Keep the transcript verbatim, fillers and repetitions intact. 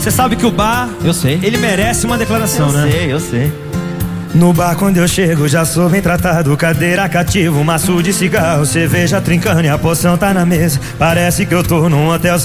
Você sabe que o bar, eu sei, ele merece uma declaração, eu né? Eu sei, eu sei. No bar quando eu chego já sou bem tratado. Cadeira cativa, maço de cigarro, cerveja trincando e a poção tá na mesa. Parece que eu tô num hotel